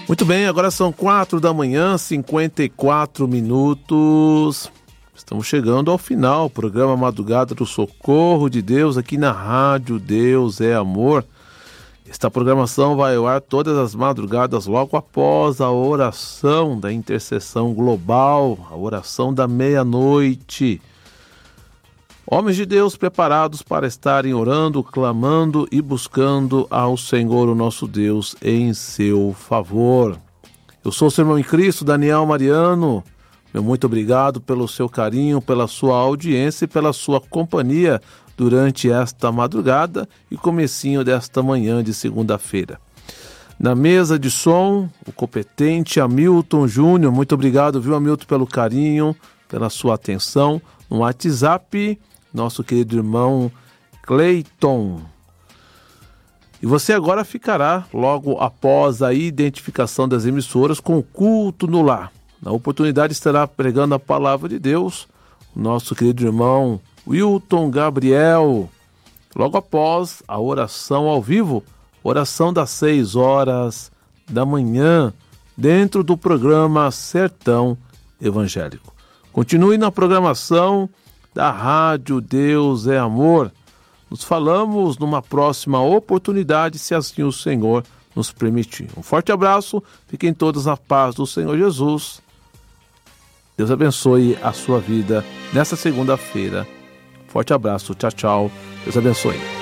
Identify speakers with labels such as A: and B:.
A: Muito bem, agora são 4 da manhã, 54 minutos. Estamos chegando ao final, programa Madrugada do Socorro de Deus, aqui na Rádio Deus é Amor. Esta programação vai ao ar todas as madrugadas, logo após a oração da intercessão global, a oração da meia-noite. Homens de Deus preparados para estarem orando, clamando e buscando ao Senhor, o nosso Deus, em seu favor. Eu sou o seu irmão em Cristo, Daniel Mariano. Meu muito obrigado pelo seu carinho, pela sua audiência e pela sua companhia durante esta madrugada e comecinho desta manhã de segunda-feira. Na mesa de som, o competente Hamilton Júnior. Muito obrigado, viu, Hamilton, pelo carinho, pela sua atenção. No WhatsApp, nosso querido irmão Cleiton. E você agora ficará, logo após a identificação das emissoras, com o culto no lar. Na oportunidade estará pregando a palavra de Deus o nosso querido irmão Wilton Gabriel. Logo após a oração ao vivo, oração das 6 horas da manhã, dentro do programa Sertão Evangélico. Continue na programação da Rádio Deus é Amor. Nos falamos numa próxima oportunidade, se assim o Senhor nos permitir. Um forte abraço, fiquem todos na paz do Senhor Jesus. Deus abençoe a sua vida nessa segunda-feira. Forte abraço, tchau, tchau. Deus abençoe.